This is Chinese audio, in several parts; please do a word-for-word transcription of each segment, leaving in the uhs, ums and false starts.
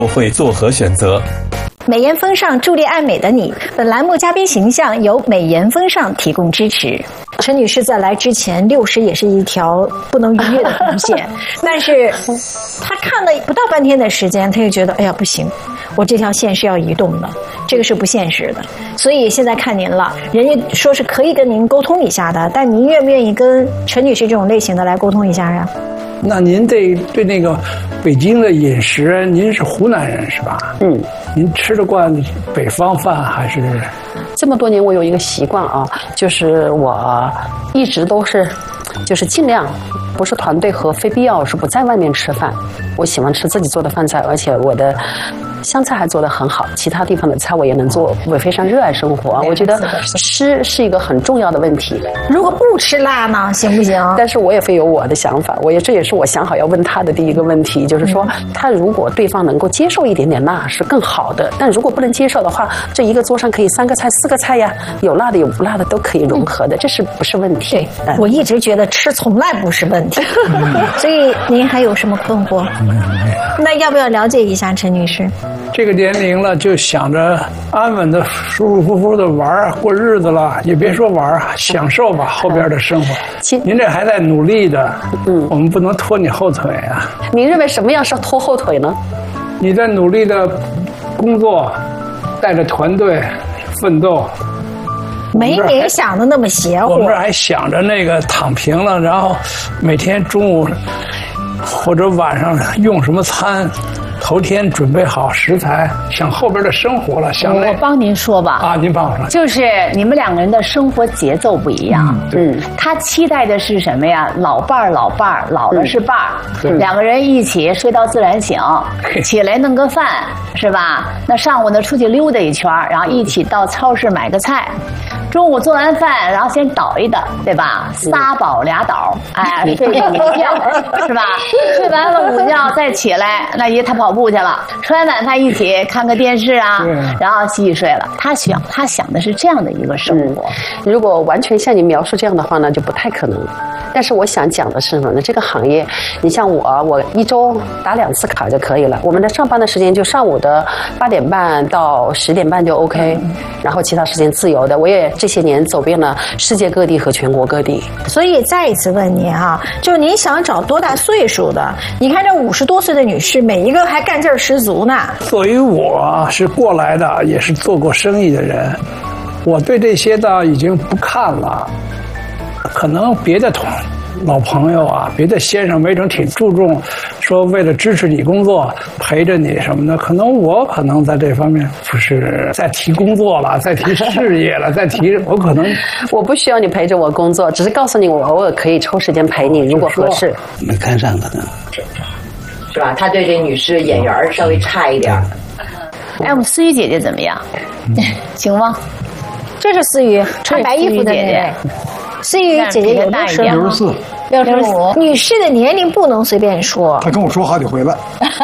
会作何选择？ 美颜风尚，助力爱美的你。本栏目嘉宾形象由美颜风尚提供支持。陈女士在来之前，六十也是一条不能逾越的红线，但是她看了不到半天的时间，她就觉得，哎呀，不行，我这条线是要移动的，这个是不现实的。所以现在看您了，人家说是可以跟您沟通一下的，但您愿不愿意跟陈女士这种类型的来沟通一下呀？ 那您对对那个北京的饮食，您是湖南人是吧？ 嗯， 您吃得惯北方饭还是？ 这么多年我有一个习惯啊，就是我一直都是，就是尽量不是团队和非必要是不在外面吃饭。我喜欢吃自己做的饭菜，而且我的湘菜还做得很好，其他地方的菜我也能做，我非常热爱生活。我觉得吃是一个很重要的问题。 如果不吃辣呢，行不行？ 但是我也会有我的想法，我也这也是我想好要问他的第一个问题，就是说，他如果对方能够接受一点点辣是更好的，但如果不能接受的话，这一个桌上可以三个菜、四个菜呀，有辣的有不辣的都可以融合的，这是不是问题？ 对，嗯、我一直觉得吃从来不是问题，所以您还有什么困惑？那要不要了解一下陈女士？ 这个年龄了，就想着安稳的、舒舒服服的玩过日子了，也别说玩，享受吧后边的生活。您这还在努力的，嗯，我们不能拖你后腿啊。 您认为什么样是拖后腿呢？ 你在努力的工作，带着团队奋斗。 没您想的那么邪乎。 我们这还想着那个躺平了，然后每天中午或者晚上用什么餐。头天准备好食材，想后边的生活了，想我帮您说吧。 啊，您帮我说。 就是你们两个人的生活节奏不一样。 嗯， 他期待的是什么呀？老伴儿，老伴儿，老了是伴儿，嗯、两个人一起睡到自然醒，起来弄个饭，是吧？那上午呢出去溜达一圈，然后一起到超市买个菜。中午做完饭，然后先倒一倒，对吧？仨饱俩倒，哎，睡个午觉，是吧？睡完了午觉再起来，那爷他跑步去了。吃完晚饭一起看个电视啊，然后洗洗睡了。他想，他想的是这样的一个生活。 嗯、如果完全像你描述这样的话呢，就不太可能。但是我想讲的是什么呢？这个行业，你像我，我一周打两次卡就可以了。我们的上班的时间就上午的八点半到十点半就 OK，、嗯、然后其他时间自由的。我也这些年走遍了世界各地和全国各地。 所以再一次问您啊，就是您想找多大岁数的？你看这五十多岁的女士，每一个还干劲儿十足呢。 作为我是过来的，也是做过生意的人，我对这些倒已经不看了。可能别的同老朋友啊，别的先生没准挺注重，说为了支持你工作，陪着你什么的。可能我可能在这方面不是在提工作了，在提事业了，在提我可能我不需要你陪着我工作，只是告诉你我偶尔可以抽时间陪你，如果合适。 没看上可能是吧？他对这女士眼缘稍微差一点。 哎，我们思雨姐姐怎么样？行吗？ 这是思雨穿白衣服的姐姐。思雨姐姐有六十六十四， 六十五。女士的年龄不能随便说。 她跟我说好几回了，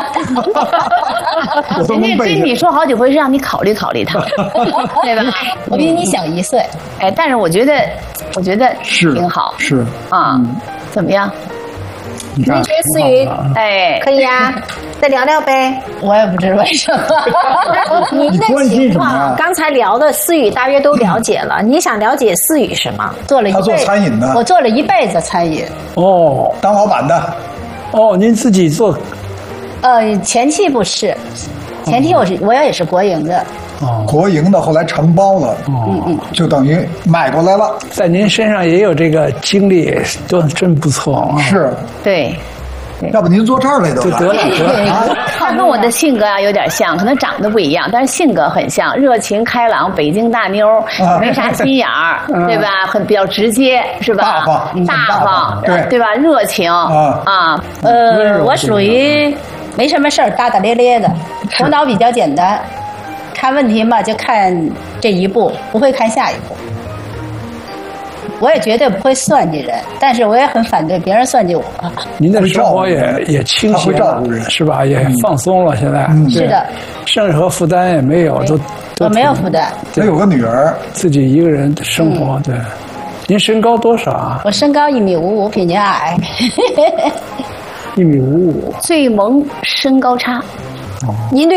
我都能背。 跟你说好几回是让你考虑考虑她，对吧？我比你小一岁，哎，但是我觉得，我觉得挺好， 是啊，嗯、怎么样？ 您觉得思雨，哎，可以呀、啊，再聊聊呗。 我也不知为什么。 您的情况，刚才聊的思雨大约都了解了。你想了解思雨什么？ 做了一辈子，他做餐饮的， 我做了一辈子餐饮。 哦，当老板的。 哦，您自己做？ 呃，前期不是，前期我是我也是国营的。 哦，国营的后来承包了，嗯嗯，就等于买过来了。 在您身上也有这个经历，都真不错啊。 是， 对， 要不您坐这儿来得了。 得了， 他跟我的性格啊有点像，可能长得不一样，但是性格很像，热情开朗，北京大妞，没啥心眼儿，对吧？很比较直接，是吧？ 大方， 大方， 对对吧？热情啊啊， 呃，我属于没什么事儿，大大咧咧的，头脑比较简单。看问题嘛，就看这一步，不会看下一步。我也绝对不会算计人，但是我也很反对别人算计我。 您的生活也也清闲了，是吧？也放松了，现在、嗯、 是的， 任何负担也没有，都我没有负担。 他有个女儿， 自己一个人的生活。嗯、对，您身高多少啊？ 我身高一米五五，比您矮。 一米五五， 最萌身高差。 您对